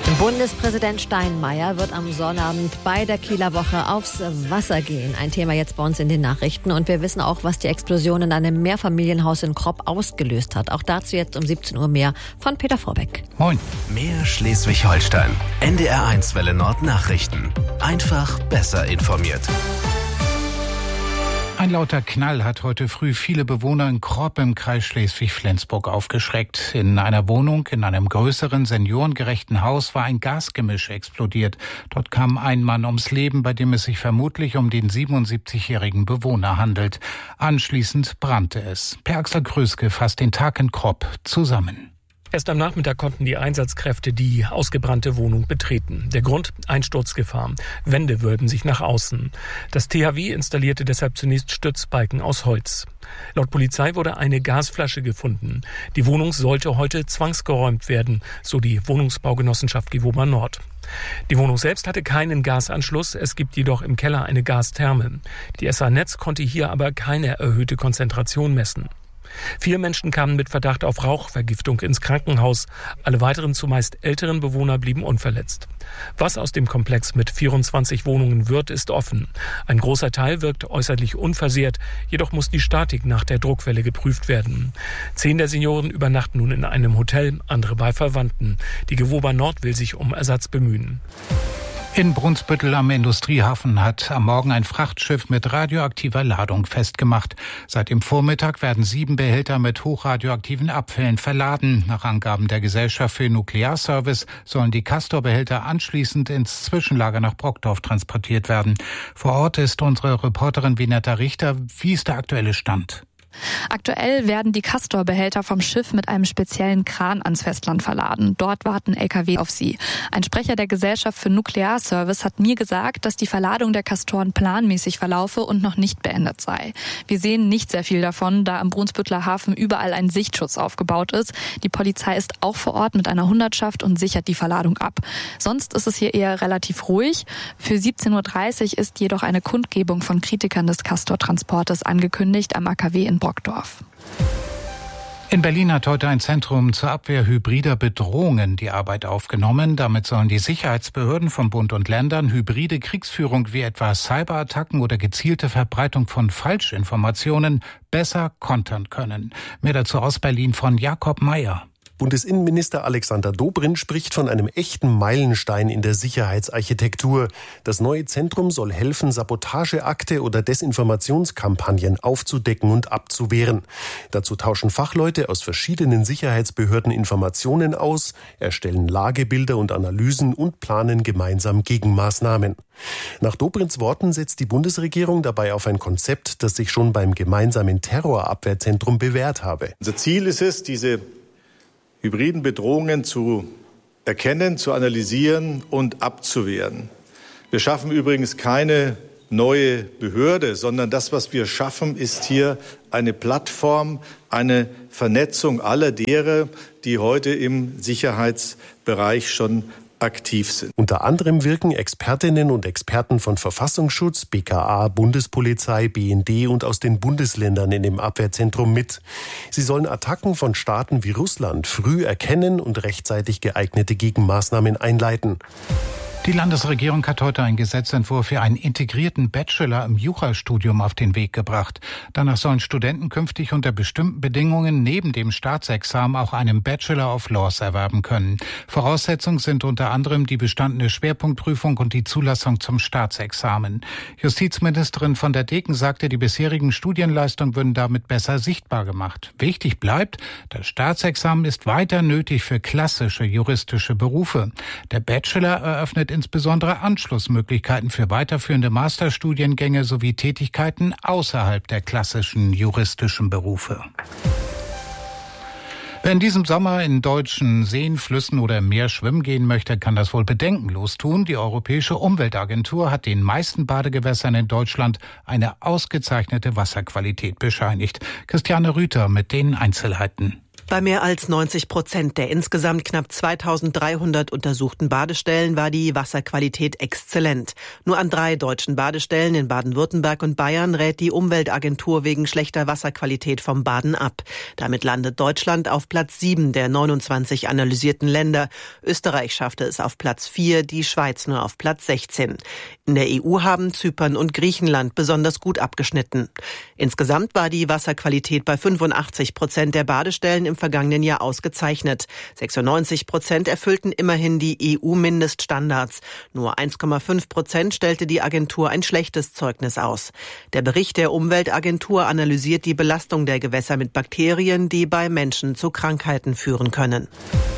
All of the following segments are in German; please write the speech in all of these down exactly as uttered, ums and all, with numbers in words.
Bundespräsident Steinmeier wird am Sonnabend bei der Kieler Woche aufs Wasser gehen. Ein Thema jetzt bei uns in den Nachrichten. Und wir wissen auch, was die Explosion in einem Mehrfamilienhaus in Kropp ausgelöst hat. Auch dazu jetzt um siebzehn Uhr mehr von Peter Vorbeck. Moin. Mehr Schleswig-Holstein. N D R eins Welle Nord Nachrichten. Einfach besser informiert. Ein lauter Knall hat heute früh viele Bewohner in Kropp im Kreis Schleswig-Flensburg aufgeschreckt. In einer Wohnung in einem größeren, seniorengerechten Haus war ein Gasgemisch explodiert. Dort kam ein Mann ums Leben, bei dem es sich vermutlich um den siebenundsiebzigjährigen Bewohner handelt. Anschließend brannte es. Per Axel Kröske fasst den Tag in Kropp zusammen. Erst am Nachmittag konnten die Einsatzkräfte die ausgebrannte Wohnung betreten. Der Grund: Einsturzgefahr. Wände wölben sich nach außen. Das T H W installierte deshalb zunächst Stützbalken aus Holz. Laut Polizei wurde eine Gasflasche gefunden. Die Wohnung sollte heute zwangsgeräumt werden, so die Wohnungsbaugenossenschaft Gewoba Nord. Die Wohnung selbst hatte keinen Gasanschluss, es gibt jedoch im Keller eine Gastherme. Die S A-Netz konnte hier aber keine erhöhte Konzentration messen. Vier Menschen kamen mit Verdacht auf Rauchvergiftung ins Krankenhaus. Alle weiteren, zumeist älteren Bewohner blieben unverletzt. Was aus dem Komplex mit vierundzwanzig Wohnungen wird, ist offen. Ein großer Teil wirkt äußerlich unversehrt, jedoch muss die Statik nach der Druckwelle geprüft werden. Zehn der Senioren übernachten nun in einem Hotel, andere bei Verwandten. Die Gewoba Nord will sich um Ersatz bemühen. In Brunsbüttel am Industriehafen hat am Morgen ein Frachtschiff mit radioaktiver Ladung festgemacht. Seit dem Vormittag werden sieben Behälter mit hochradioaktiven Abfällen verladen. Nach Angaben der Gesellschaft für Nuklearservice sollen die Castor-Behälter anschließend ins Zwischenlager nach Brockdorf transportiert werden. Vor Ort ist unsere Reporterin Vinetta Richter. Wie ist der aktuelle Stand? Aktuell werden die Castor-Behälter vom Schiff mit einem speziellen Kran ans Festland verladen. Dort warten L K W auf sie. Ein Sprecher der Gesellschaft für Nuklearservice hat mir gesagt, dass die Verladung der Castoren planmäßig verlaufe und noch nicht beendet sei. Wir sehen nicht sehr viel davon, da am Brunsbütteler Hafen überall ein Sichtschutz aufgebaut ist. Die Polizei ist auch vor Ort mit einer Hundertschaft und sichert die Verladung ab. Sonst ist es hier eher relativ ruhig. Für siebzehn Uhr dreißig ist jedoch eine Kundgebung von Kritikern des Castor-Transportes angekündigt am A K W in Brockdorf. In Berlin hat heute ein Zentrum zur Abwehr hybrider Bedrohungen die Arbeit aufgenommen. Damit sollen die Sicherheitsbehörden von Bund und Ländern hybride Kriegsführung wie etwa Cyberattacken oder gezielte Verbreitung von Falschinformationen besser kontern können. Mehr dazu aus Berlin von Jakob Mayer. Bundesinnenminister Alexander Dobrindt spricht von einem echten Meilenstein in der Sicherheitsarchitektur. Das neue Zentrum soll helfen, Sabotageakte oder Desinformationskampagnen aufzudecken und abzuwehren. Dazu tauschen Fachleute aus verschiedenen Sicherheitsbehörden Informationen aus, erstellen Lagebilder und Analysen und planen gemeinsam Gegenmaßnahmen. Nach Dobrindts Worten setzt die Bundesregierung dabei auf ein Konzept, das sich schon beim gemeinsamen Terrorabwehrzentrum bewährt habe. Unser Ziel ist es, diese hybriden Bedrohungen zu erkennen, zu analysieren und abzuwehren. Wir schaffen übrigens keine neue Behörde, sondern das, was wir schaffen, ist hier eine Plattform, eine Vernetzung aller derer, die heute im Sicherheitsbereich schon aktiv sind. Unter anderem wirken Expertinnen und Experten von Verfassungsschutz, B K A, Bundespolizei, B N D und aus den Bundesländern in dem Abwehrzentrum mit. Sie sollen Attacken von Staaten wie Russland früh erkennen und rechtzeitig geeignete Gegenmaßnahmen einleiten. Die Landesregierung hat heute einen Gesetzentwurf für einen integrierten Bachelor im Jurastudium auf den Weg gebracht. Danach sollen Studenten künftig unter bestimmten Bedingungen neben dem Staatsexamen auch einen Bachelor of Laws erwerben können. Voraussetzungen sind unter anderem die bestandene Schwerpunktprüfung und die Zulassung zum Staatsexamen. Justizministerin von der Deken sagte, die bisherigen Studienleistungen würden damit besser sichtbar gemacht. Wichtig bleibt, das Staatsexamen ist weiter nötig für klassische juristische Berufe. Der Bachelor eröffnet insbesondere Anschlussmöglichkeiten für weiterführende Masterstudiengänge sowie Tätigkeiten außerhalb der klassischen juristischen Berufe. Wer in diesem Sommer in deutschen Seen, Flüssen oder im Meer schwimmen gehen möchte, kann das wohl bedenkenlos tun. Die Europäische Umweltagentur hat den meisten Badegewässern in Deutschland eine ausgezeichnete Wasserqualität bescheinigt. Christiane Rüther mit den Einzelheiten. Bei mehr als neunzig Prozent der insgesamt knapp zweitausenddreihundert untersuchten Badestellen war die Wasserqualität exzellent. Nur an drei deutschen Badestellen in Baden-Württemberg und Bayern rät die Umweltagentur wegen schlechter Wasserqualität vom Baden ab. Damit landet Deutschland auf Platz sieben der neunundzwanzig analysierten Länder. Österreich schaffte es auf Platz vier, die Schweiz nur auf Platz sechzehn. In der E U haben Zypern und Griechenland besonders gut abgeschnitten. Insgesamt war die Wasserqualität bei fünfundachtzig Prozent der Badestellen im vergangenen Jahr ausgezeichnet. sechsundneunzig Prozent erfüllten immerhin die E U-Mindeststandards. Nur eins Komma fünf Prozent stellte die Agentur ein schlechtes Zeugnis aus. Der Bericht der Umweltagentur analysiert die Belastung der Gewässer mit Bakterien, die bei Menschen zu Krankheiten führen können.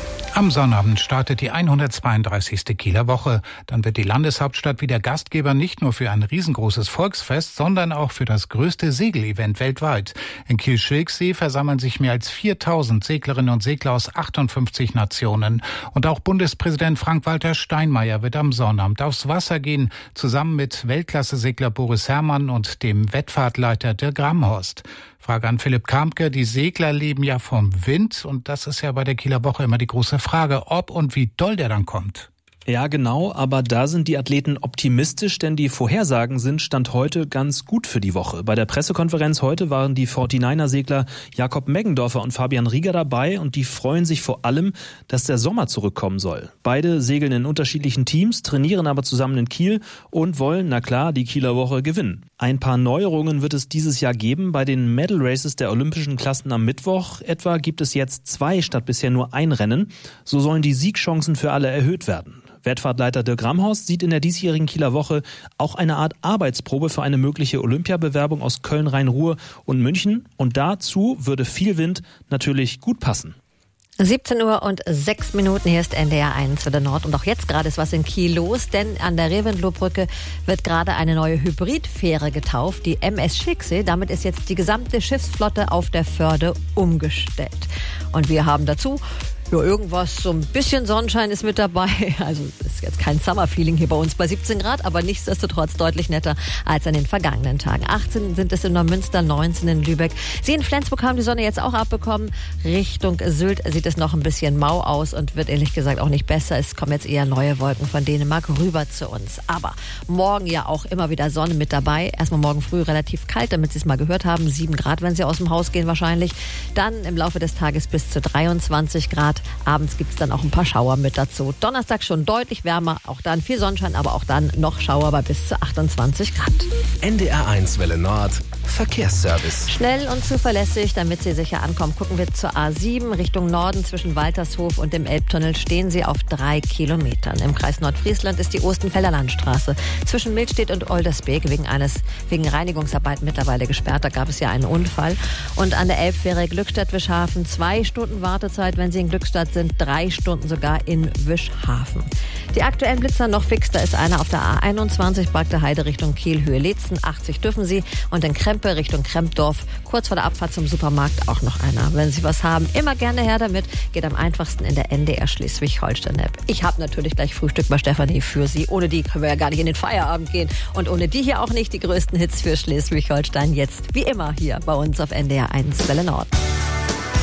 Am Sonnabend startet die hundertzweiunddreißigste Kieler Woche. Dann wird die Landeshauptstadt wieder Gastgeber nicht nur für ein riesengroßes Volksfest, sondern auch für das größte Segelevent weltweit. In Kiel-Schilksee versammeln sich mehr als viertausend Seglerinnen und Segler aus achtundfünfzig Nationen. Und auch Bundespräsident Frank-Walter Steinmeier wird am Sonnabend aufs Wasser gehen, zusammen mit Weltklasse-Segler Boris Herrmann und dem Wettfahrtleiter Dirk Gramhorst. Frage an Philipp Kamke. Die Segler leben ja vom Wind und das ist ja bei der Kieler Woche immer die große Frage, ob und wie doll der dann kommt. Ja, genau, aber da sind die Athleten optimistisch, denn die Vorhersagen sind Stand heute ganz gut für die Woche. Bei der Pressekonferenz heute waren die forty-niner-Segler Jakob Meggendorfer und Fabian Rieger dabei und die freuen sich vor allem, dass der Sommer zurückkommen soll. Beide segeln in unterschiedlichen Teams, trainieren aber zusammen in Kiel und wollen, na klar, die Kieler Woche gewinnen. Ein paar Neuerungen wird es dieses Jahr geben. Bei den Medal Races der olympischen Klassen am Mittwoch etwa gibt es jetzt zwei statt bisher nur ein Rennen. So sollen die Siegchancen für alle erhöht werden. Wettfahrtleiter Dirk Gramhorst sieht in der diesjährigen Kieler Woche auch eine Art Arbeitsprobe für eine mögliche Olympiabewerbung aus Köln, Rhein-Ruhr und München. Und dazu würde viel Wind natürlich gut passen. siebzehn Uhr und sechs Minuten, hier ist N D R eins für den Nord. Und auch jetzt gerade ist was in Kiel los, denn an der Reventlow-Brücke wird gerade eine neue Hybridfähre getauft, die M S Schilksee. Damit ist jetzt die gesamte Schiffsflotte auf der Förde umgestellt. Und wir haben dazu ja, irgendwas, so ein bisschen Sonnenschein ist mit dabei. Also ist jetzt kein Summer-Feeling hier bei uns bei siebzehn Grad, aber nichtsdestotrotz deutlich netter als an den vergangenen Tagen. achtzehn sind es in Neumünster, neunzehn in Lübeck. Sie in Flensburg haben die Sonne jetzt auch abbekommen. Richtung Sylt sieht es noch ein bisschen mau aus und wird ehrlich gesagt auch nicht besser. Es kommen jetzt eher neue Wolken von Dänemark rüber zu uns. Aber morgen ja auch immer wieder Sonne mit dabei. Erstmal morgen früh relativ kalt, damit Sie es mal gehört haben. sieben Grad, wenn Sie aus dem Haus gehen wahrscheinlich. Dann im Laufe des Tages bis zu dreiundzwanzig Grad. Abends gibt es dann auch ein paar Schauer mit dazu. Donnerstag schon deutlich wärmer, auch dann viel Sonnenschein, aber auch dann noch Schauer bei bis zu achtundzwanzig Grad. N D R eins Welle Nord, Verkehrsservice. Schnell und zuverlässig, damit Sie sicher ankommen, gucken wir zur A sieben Richtung Norden. Zwischen Waltershof und dem Elbtunnel stehen Sie auf drei Kilometern. Im Kreis Nordfriesland ist die Ostenfelder Landstraße zwischen Milstedt und Oldersbeek wegen eines wegen Reinigungsarbeiten mittlerweile gesperrt. Da gab es ja einen Unfall. Und an der Elbfähre Glückstadt-Wischhafen zwei Stunden Wartezeit, wenn Sie in Glückstadt sind, drei Stunden sogar in Wischhafen. Die aktuellen Blitzer noch fix, da ist einer auf der A einundzwanzig, Bagde Heide Richtung Kiel-Höhe-Letzen, achtzig dürfen Sie. Und in Krempe Richtung Krempdorf, kurz vor der Abfahrt zum Supermarkt, auch noch einer. Wenn Sie was haben, immer gerne her damit. Geht am einfachsten in der N D R Schleswig-Holstein-App. Ich habe natürlich gleich Frühstück bei Stefanie für Sie. Ohne die können wir ja gar nicht in den Feierabend gehen. Und ohne die hier auch nicht. Die größten Hits für Schleswig-Holstein jetzt wie immer hier bei uns auf N D R eins Welle Nord.